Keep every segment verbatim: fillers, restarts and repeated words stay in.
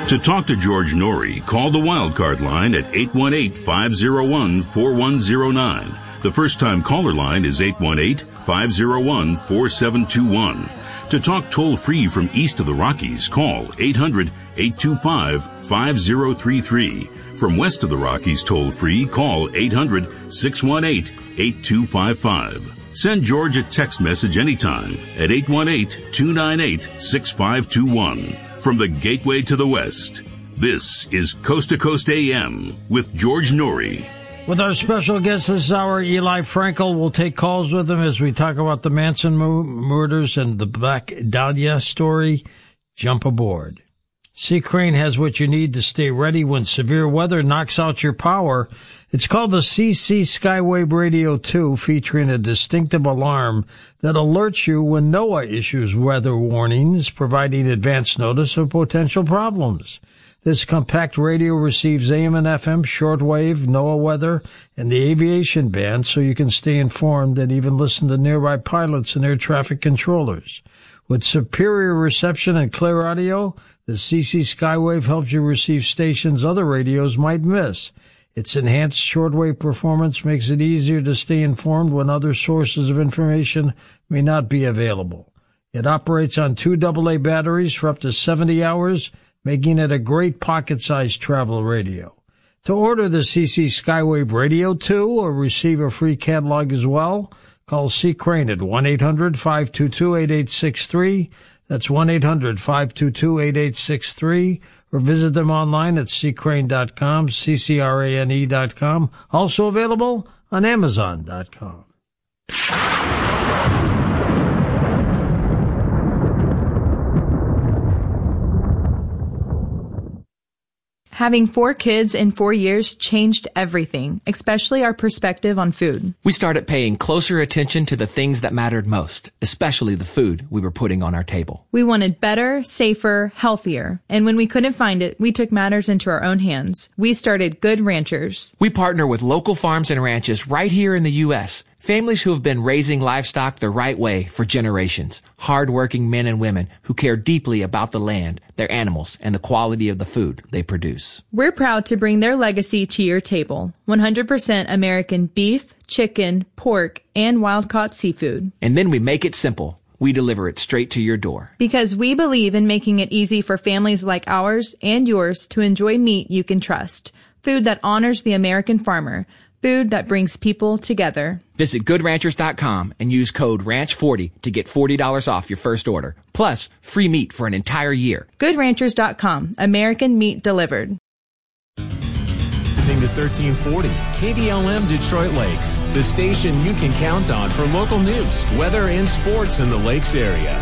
To talk to George Norrie, call the Wildcard line at eight one eight, five oh one, four one oh nine. The first-time caller line is eight one eight, five oh one, four seven two one. To talk toll-free from east of the Rockies, call eight hundred, eight two five, five oh three three. From west of the Rockies toll-free, call eight hundred, six one eight, eight two five five. Send George a text message anytime at eight one eight, two nine eight, six five two one. From the Gateway to the West, this is Coast to Coast A M with George Norrie. With our special guest this hour, Eli Frankel, we'll take calls with him as we talk about the Manson murders and the Black Dahlia story. Jump aboard. Sea Crane has what you need to stay ready when severe weather knocks out your power. It's called the C C Skywave Radio two, featuring a distinctive alarm that alerts you when NOAA issues weather warnings, providing advance notice of potential problems. This compact radio receives A M and F M, shortwave, NOAA weather, and the aviation band, so you can stay informed and even listen to nearby pilots and air traffic controllers. With superior reception and clear audio, the C C Skywave helps you receive stations other radios might miss. Its enhanced shortwave performance makes it easier to stay informed when other sources of information may not be available. It operates on two double A batteries for up to seventy hours, making it a great pocket-sized travel radio. To order the C C Skywave Radio two or receive a free catalog as well, call Sea Crane at one eight hundred, five two two, eight eight six three. That's one eight hundred, five two two, eight eight six three. Or visit them online at c crane dot com, C C R A N E dot com. Also available on amazon dot com. Having four kids in four years changed everything, especially our perspective on food. We started paying closer attention to the things that mattered most, especially the food we were putting on our table. We wanted better, safer, healthier. And when we couldn't find it, we took matters into our own hands. We started Good Ranchers. We partner with local farms and ranches right here in the U S, families who have been raising livestock the right way for generations. Hard-working men and women who care deeply about the land, their animals, and the quality of the food they produce. We're proud to bring their legacy to your table. one hundred percent American beef, chicken, pork, and wild-caught seafood. And then we make it simple. We deliver it straight to your door. Because we believe in making it easy for families like ours and yours to enjoy meat you can trust. Food that honors the American farmer. Food that brings people together. Visit good ranchers dot com and use code ranch forty to get forty dollars off your first order. Plus, free meat for an entire year. good ranchers dot com. American meat delivered. Listening to thirteen forty K D L M Detroit Lakes, the station you can count on for local news, weather, and sports in the Lakes area.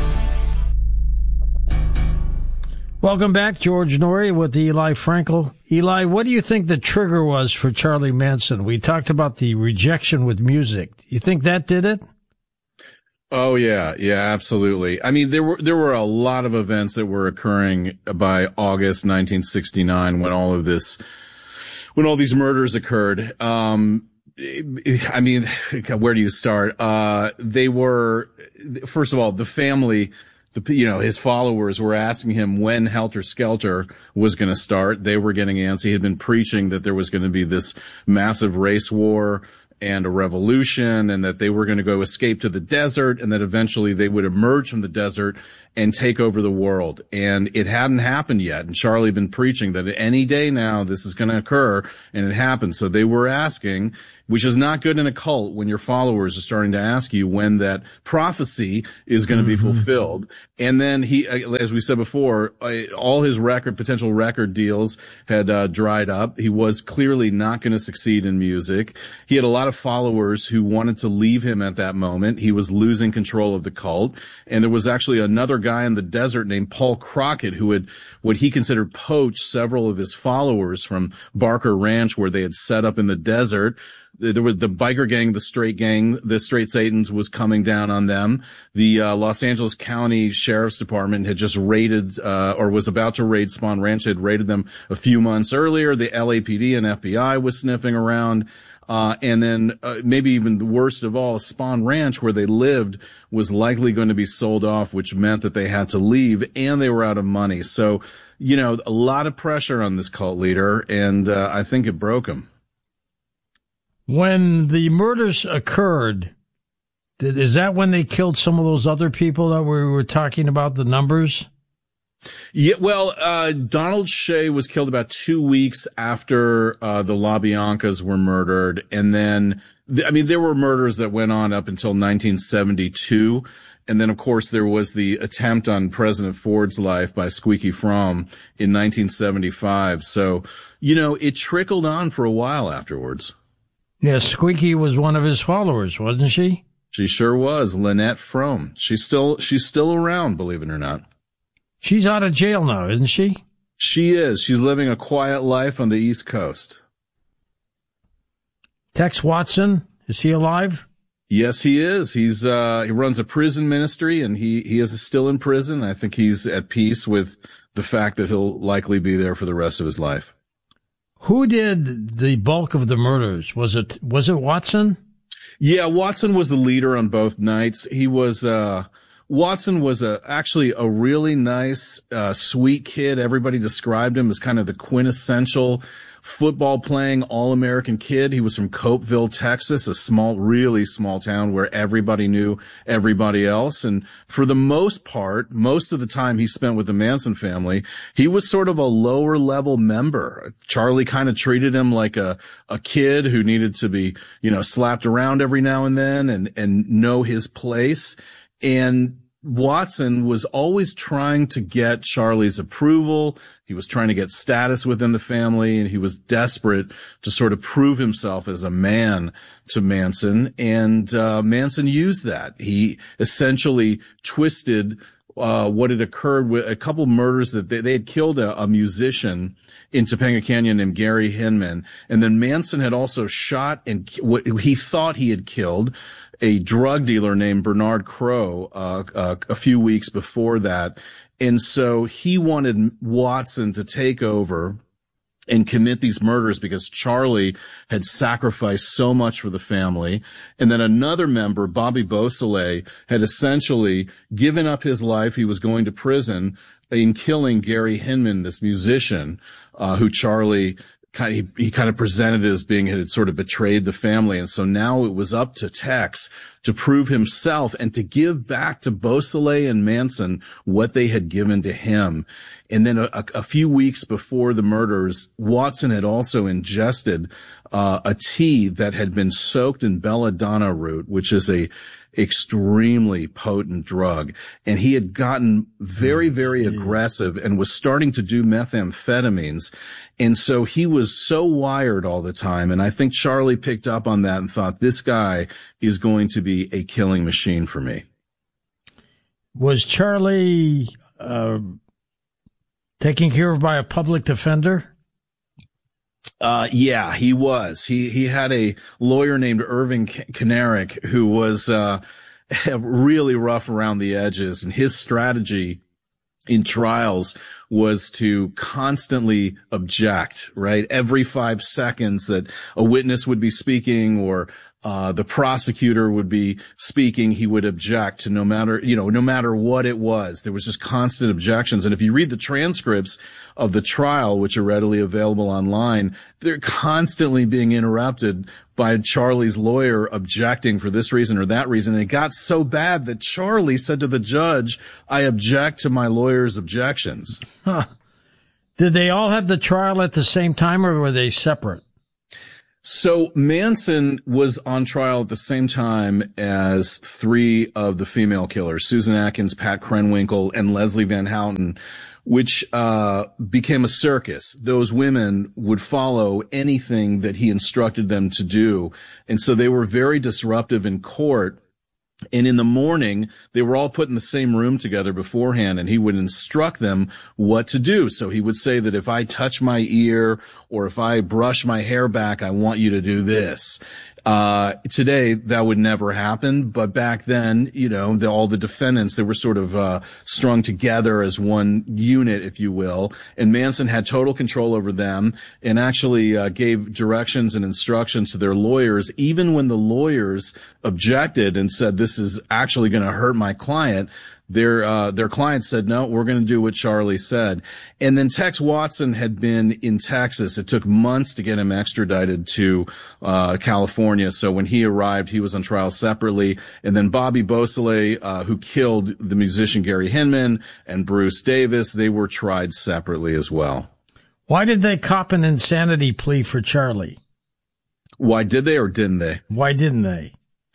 Welcome back, George Norrie with Eli Frankel. Eli, what do you think the trigger was for Charlie Manson? We talked about the rejection with music. You think that did it? Oh yeah, yeah, absolutely. I mean, there were there were a lot of events that were occurring by August nineteen sixty-nine when all of this, when all these murders occurred. Um, I mean, where do you start? Uh, they were, first of all, the family. The, you know, his followers were asking him when Helter Skelter was going to start. They were getting antsy. He had been preaching that there was going to be this massive race war and a revolution, and that they were going to go escape to the desert, and that eventually they would emerge from the desert and take over the world. And it hadn't happened yet. And Charlie had been preaching that any day now this is going to occur, and it happened. So they were asking, which is not good in a cult when your followers are starting to ask you when that prophecy is going to mm-hmm. be fulfilled. And then he, as we said before, all his record, potential record deals had uh, dried up. He was clearly not going to succeed in music. He had a lot of followers who wanted to leave him at that moment. He was losing control of the cult. And there was actually another guy in the desert named Paul Crockett who had what he considered poached several of his followers from Barker Ranch, where they had set up in the desert. There was the biker gang, the straight gang, the Straight Satans was coming down on them. The uh, Los Angeles County Sheriff's Department had just raided, uh, or was about to raid Spawn Ranch. They had raided them a few months earlier. The L A P D and F B I was sniffing around. Uh, and then, uh, maybe even the worst of all, Spahn Ranch, where they lived, was likely going to be sold off, which meant that they had to leave and they were out of money. So, you know, a lot of pressure on this cult leader, and, uh, I think it broke him. When the murders occurred, did, is that when they killed some of those other people that we were talking about, the numbers? Yeah, well, uh, Donald Shea was killed about two weeks after, uh, the LaBiancas were murdered. And then, th- I mean, there were murders that went on up until nineteen seventy-two. And then, of course, there was the attempt on President Ford's life by Squeaky Fromm in nineteen seventy-five. So, you know, it trickled on for a while afterwards. Yeah, Squeaky was one of his followers, wasn't she? She sure was. Lynette Fromm. She's still, she's still around, believe it or not. She's out of jail now, isn't she? She is. She's living a quiet life on the East Coast. Tex Watson, is he alive? Yes, he is. He's, uh, he runs a prison ministry, and he, he is still in prison. I think he's at peace with the fact that he'll likely be there for the rest of his life. Who did the bulk of the murders? Was it, was it Watson? Yeah, Watson was the leader on both nights. He was, uh, Watson was a, actually a really nice, uh, sweet kid. Everybody described him as kind of the quintessential football playing all-American kid. He was from Copeville, Texas, a small, really small town where everybody knew everybody else. And for the most part, most of the time he spent with the Manson family, he was sort of a lower level member. Charlie kind of treated him like a, a kid who needed to be, you know, slapped around every now and then and, and know his place. And Watson was always trying to get Charlie's approval. He was trying to get status within the family, and he was desperate to sort of prove himself as a man to Manson. And uh Manson used that. He essentially twisted uh what had occurred with a couple murders that they, they had killed a, a musician in Topanga Canyon named Gary Hinman. And then Manson had also shot and what he thought he had killed a drug dealer named Bernard Crow, uh, uh, a few weeks before that. And so he wanted Watson to take over and commit these murders because Charlie had sacrificed so much for the family. And then another member, Bobby Beausoleil, had essentially given up his life. He was going to prison in killing Gary Hinman, this musician, uh, who Charlie kind of, he, he kind of presented as being, had sort of betrayed the family. And so now it was up to Tex to prove himself and to give back to Beausoleil and Manson what they had given to him. And then a, a few weeks before the murders, Watson had also ingested uh, a tea that had been soaked in belladonna root, which is a extremely potent drug. And he had gotten very, very aggressive and was starting to do methamphetamines. And so he was so wired all the time. And I think Charlie picked up on that and thought, this guy is going to be a killing machine for me. Was Charlie uh, taken care of by a public defender? Uh, yeah, he was. He, he had a lawyer named Irving Kanarick who was, uh, really rough around the edges, and his strategy in trials was to constantly object, right? Every five seconds that a witness would be speaking or uh the prosecutor would be speaking, he would object to no matter, you know, no matter what it was. There was just constant objections. And if you read the transcripts of the trial, which are readily available online, they're constantly being interrupted by Charlie's lawyer objecting for this reason or that reason. And it got so bad that Charlie said to the judge, I object to my lawyer's objections. Huh. Did they all have the trial at the same time, or were they separate? So Manson was on trial at the same time as three of the female killers, Susan Atkins, Pat Krenwinkel, and Leslie Van Houten, which uh became a circus. Those women would follow anything that he instructed them to do. And so they were very disruptive in court. And in the morning, they were all put in the same room together beforehand, and he would instruct them what to do. So he would say that if I touch my ear or if I brush my hair back, I want you to do this. Uh, today that would never happen, but back then, you know, the, all the defendants, they were sort of, uh, strung together as one unit, if you will, and Manson had total control over them and actually, uh, gave directions and instructions to their lawyers, even when the lawyers objected and said, this is actually going to hurt my client. Their, uh, their client said, no, we're going to do what Charlie said. And then Tex Watson had been in Texas. It took months to get him extradited to, uh, California. So when he arrived, he was on trial separately. And then Bobby Beausoleil, uh, who killed the musician Gary Hinman, and Bruce Davis, they were tried separately as well. Why did they cop an insanity plea for Charlie? Why did they or didn't they? Why didn't they?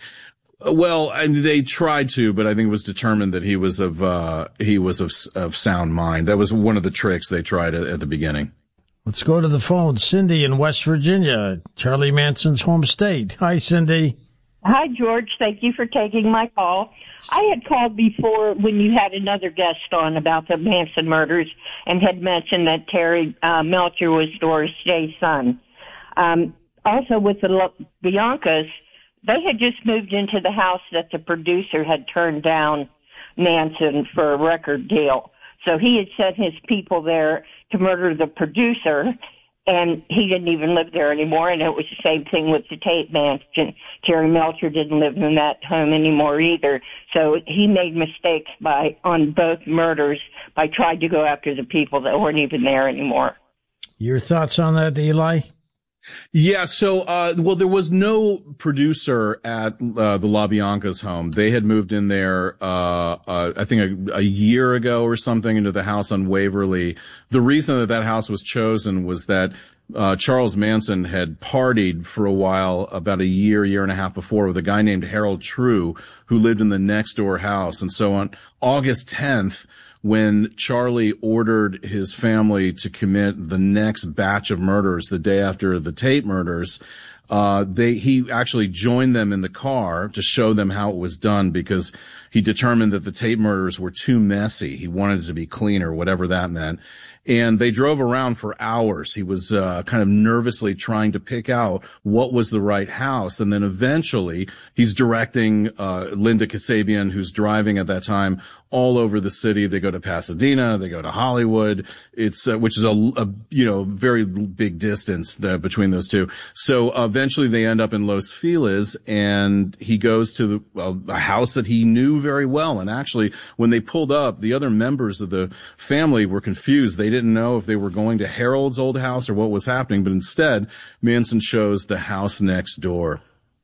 Well, I mean, they tried to, but I think it was determined that he was of, uh, he was of, of sound mind. That was one of the tricks they tried at, at the beginning. Let's go to the phone. Cindy in West Virginia, Charlie Manson's home state. Hi, Cindy. Hi, George. Thank you for taking my call. I had called before when you had another guest on about the Manson murders and had mentioned that Terry uh, Melcher was Doris Day's son. Um, also with the Biancas, they had just moved into the house that the producer had turned down Manson for a record deal. So he had sent his people there to murder the producer, and he didn't even live there anymore. And it was the same thing with the Tate Mansion. Terry Melcher didn't live in that home anymore either. So he made mistakes by on both murders by trying to go after the people that weren't even there anymore. Your thoughts on that, Eli? Yeah, so, uh, well, there was no producer at, uh, the LaBianca's home. They had moved in there, uh, uh, I think a, a year ago or something into the house on Waverly. The reason that that house was chosen was that, uh, Charles Manson had partied for a while, about a year, year and a half before, with a guy named Harold True, who lived in the next door house. And so on August tenth, when Charlie ordered his family to commit the next batch of murders the day after the Tate murders, uh, they, he actually joined them in the car to show them how it was done because he determined that the Tate murders were too messy. He wanted it to be cleaner, whatever that meant. And they drove around for hours. He was, uh, kind of nervously trying to pick out what was the right house. And then eventually he's directing, uh, Linda Kasabian, who's driving at that time, all over the city. They go to Pasadena, they go to Hollywood. It's, uh, which is a, a, you know, very big distance uh, between those two. So uh, eventually they end up in Los Feliz, and he goes to the, uh, a house that he knew very well. And actually, when they pulled up, the other members of the family were confused. They didn't know if they were going to Harold's old house or what was happening, but instead, Manson chose the house next door.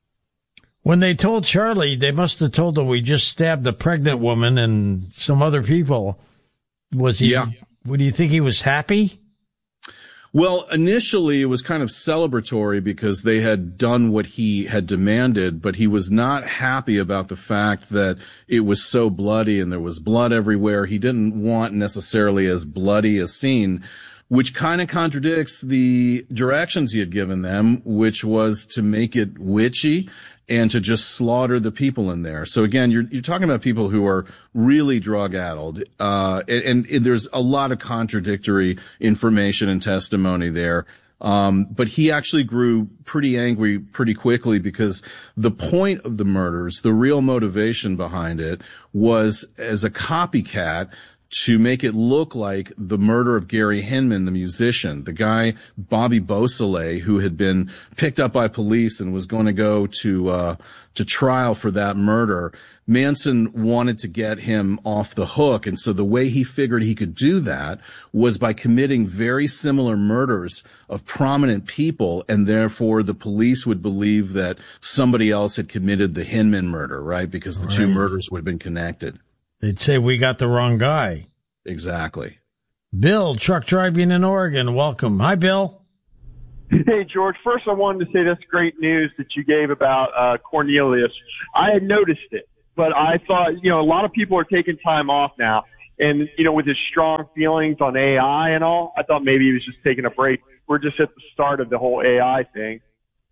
When they told Charlie, they must have told him we just stabbed a pregnant woman and some other people. Was he, yeah. Would you think he was happy? Well, initially it was kind of celebratory because they had done what he had demanded, but he was not happy about the fact that it was so bloody and there was blood everywhere. He didn't want necessarily as bloody a scene, which kind of contradicts the directions he had given them, which was to make it witchy and to just slaughter the people in there. So again, you're, you're talking about people who are really drug addled. Uh, and, and there's a lot of contradictory information and testimony there. Um, but he actually grew pretty angry pretty quickly because the point of the murders, the real motivation behind it was as a copycat to make it look like the murder of Gary Hinman, the musician, the guy, Bobby Beausoleil, who had been picked up by police and was going to go to, uh, to trial for that murder. Manson wanted to get him off the hook. And so the way he figured he could do that was by committing very similar murders of prominent people. And therefore the police would believe that somebody else had committed the Hinman murder, right? Because the right. two murders would have been connected. They'd say we got the wrong guy. Exactly. Bill, truck driving in Oregon. Welcome. Hi, Bill. Hey, George. First, I wanted to say that's great news that you gave about uh, Cornelius. I had noticed it, but I thought, you know, a lot of people are taking time off now. And, you know, with his strong feelings on A I and all, I thought maybe he was just taking a break. We're just at the start of the whole A I thing.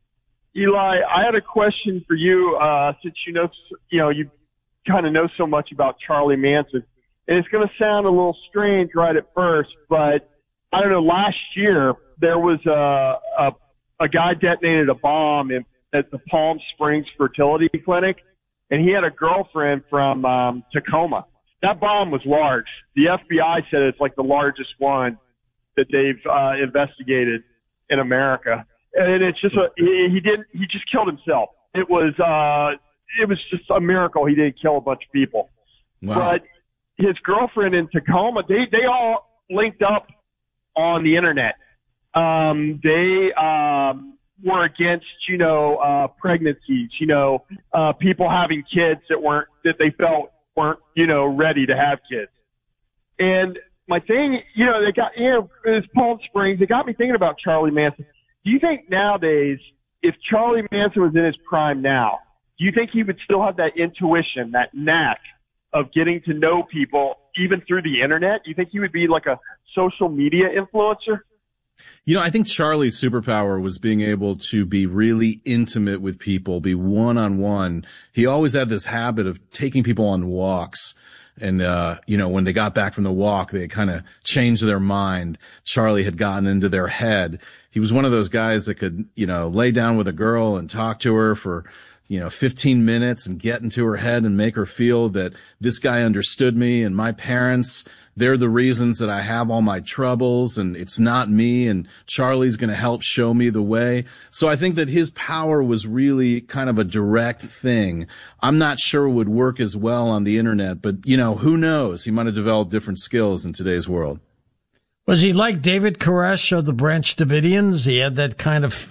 Eli, I had a question for you, uh, since you know, you know, you kind of know so much about Charlie Manson. And it's going to sound a little strange right at first, but I don't know, last year there was a, a, a guy detonated a bomb in at the Palm Springs Fertility Clinic, and he had a girlfriend from um, Tacoma. That bomb was large. The F B I said it's like the largest one that they've uh, investigated in America. And it's just a, he, he didn't, he just killed himself. It was, uh, it was just a miracle he didn't kill a bunch of people. Wow. But his girlfriend in Tacoma, they, they all linked up on the internet. Um, they, um, were against, you know, uh, pregnancies, you know, uh, people having kids that weren't, that they felt weren't, you know, ready to have kids. And my thing, you know, they got, you know, it was Palm Springs. It got me thinking about Charlie Manson. Do you think nowadays, if Charlie Manson was in his prime now, do you think he would still have that intuition, that knack of getting to know people even through the internet? Do you think he would be like a social media influencer? You know, I think Charlie's superpower was being able to be really intimate with people, be one-on-one. He always had this habit of taking people on walks. And, uh, you know, when they got back from the walk, they kind of changed their mind. Charlie had gotten into their head. He was one of those guys that could, you know, lay down with a girl and talk to her for, you know, fifteen minutes and get into her head and make her feel that this guy understood me and my parents. They're the reasons that I have all my troubles, and it's not me, and Charlie's going to help show me the way. So I think that his power was really kind of a direct thing. I'm not sure it would work as well on the internet, but, you know, who knows? He might have developed different skills in today's world. Was he like David Koresh of the Branch Davidians? He had that kind of...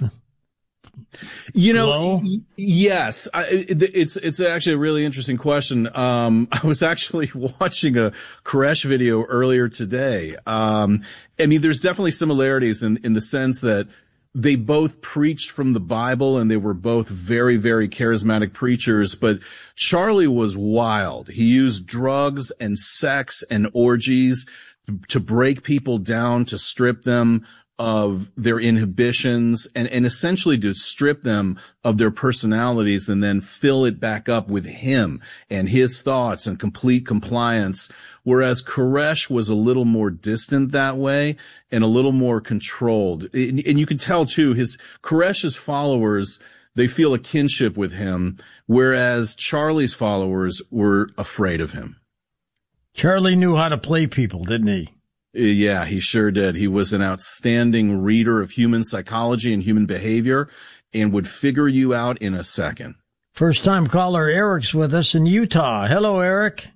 You know, y- yes, I, it, it's, it's actually a really interesting question. Um, I was actually watching a Koresh video earlier today. Um, I mean, there's definitely similarities in, in the sense that they both preached from the Bible and they were both very, very charismatic preachers, but Charlie was wild. He used drugs and sex and orgies to break people down, to strip them of their inhibitions and, and essentially to strip them of their personalities and then fill it back up with him and his thoughts and complete compliance. Whereas Koresh was a little more distant that way and a little more controlled. And, and you can tell too, his Koresh's followers, they feel a kinship with him, whereas Charlie's followers were afraid of him. Charlie knew how to play people, didn't he? Yeah, he sure did. He was an outstanding reader of human psychology and human behavior and would figure you out in a second. First time caller Eric's with us in Utah. Hello, Eric.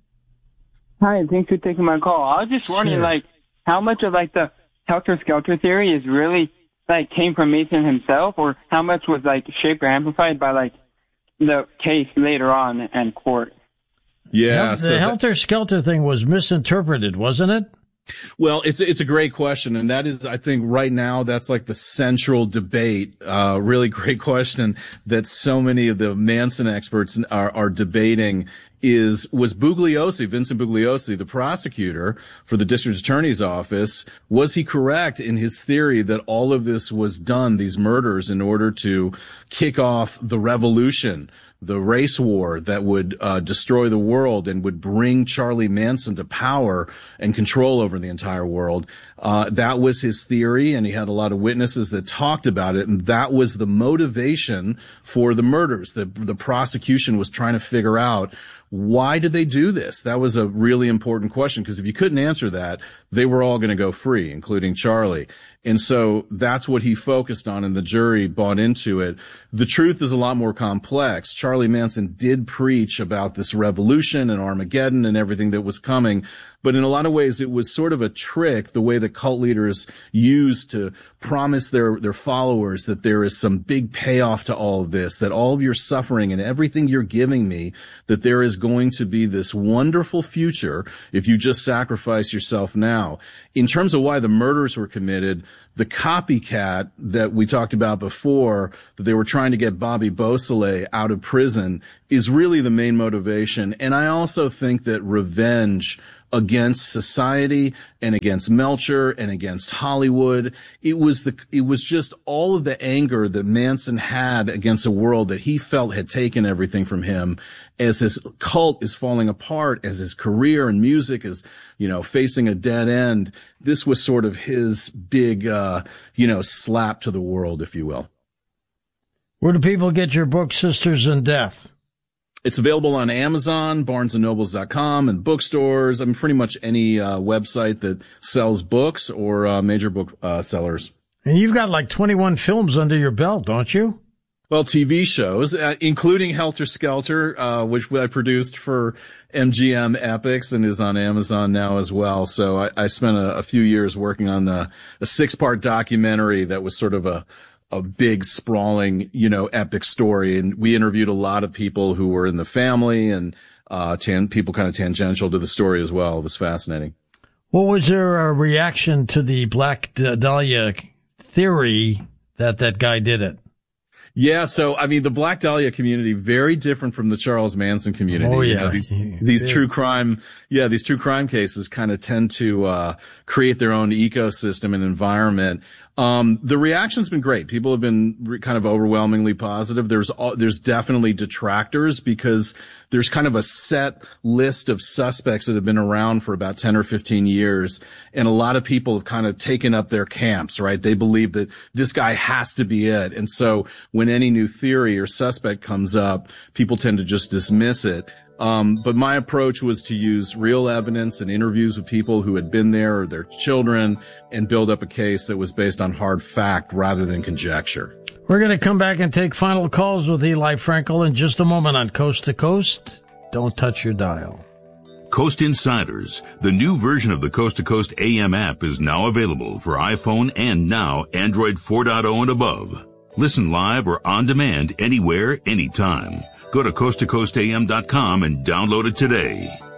Hi, and thanks for taking my call. I was just wondering, Sure. like, how much of, like, the helter-skelter theory is really, like, came from Mason himself, or how much was, like, shaped or amplified by, like, the case later on in court? Yeah. Hel- the so that- helter-skelter thing was misinterpreted, wasn't it? Well, it's it's a great question, and that is, I think, right now that's like the central debate. Uh, really great question that so many of the Manson experts are are debating. Is was Bugliosi, Vincent Bugliosi, the prosecutor for the district attorney's office, was he correct in his theory that all of this was done, these murders, in order to kick off the revolution, the race war that would uh, destroy the world and would bring Charlie Manson to power and control over the entire world? Uh, that was his theory, and he had a lot of witnesses that talked about it, and that was the motivation for the murders. The, the prosecution was trying to figure out, why did they do this? That was a really important question, because if you couldn't answer that, they were all going to go free, including Charlie. And so that's what he focused on, and the jury bought into it. The truth is a lot more complex. Charlie Manson did preach about this revolution and Armageddon and everything that was coming, but in a lot of ways it was sort of a trick, the way that cult leaders use to promise their, their followers that there is some big payoff to all of this, that all of your suffering and everything you're giving me, that there is going to be this wonderful future if you just sacrifice yourself now. In terms of why the murders were committed, the copycat that we talked about before, that they were trying to get Bobby Beausoleil out of prison, is really the main motivation. And I also think that revenge against society and against Melcher and against Hollywood, it was the, it was just all of the anger that Manson had against a world that he felt had taken everything from him, as his cult is falling apart, as his career in music is, you know, facing a dead end. This was sort of his big, uh, you know, slap to the world, if you will. Where do people get your book, Sisters in Death? It's available on Amazon, barnes and nobles dot com, and bookstores. I mean, pretty much any uh, website that sells books or uh, major book uh, sellers. And you've got like twenty-one films under your belt, don't you? Well, T V shows, uh, including Helter Skelter, uh, which I produced for M G M Epics and is on Amazon now as well. So I, I spent a, a few years working on the, a six-part documentary that was sort of a, a big, sprawling, you know, epic story. And we interviewed a lot of people who were in the family and uh, tan- people kind of tangential to the story as well. It was fascinating. What was your uh, reaction to the Black Dahlia theory that that guy did it? Yeah, so I mean, the Black Dahlia community, very different from the Charles Manson community. Oh yeah, you know, these, these yeah. true crime, yeah, these true crime cases kind of tend to uh create their own ecosystem and environment. Um, the reaction's been great. People have been re- kind of overwhelmingly positive. There's all, there's definitely detractors because there's kind of a set list of suspects that have been around for about ten or fifteen years. And a lot of people have kind of taken up their camps, right? They believe that this guy has to be it. And so when any new theory or suspect comes up, people tend to just dismiss it. Um, but my approach was to use real evidence and interviews with people who had been there or their children and build up a case that was based on hard fact rather than conjecture. We're going to come back and take final calls with Eli Frankel in just a moment on Coast to Coast. Don't touch your dial. Coast Insiders, the new version of the Coast to Coast A M app, is now available for iPhone and now Android four point oh and above. Listen live or on demand anywhere, anytime. Go to coast to coast a m dot com and download it today.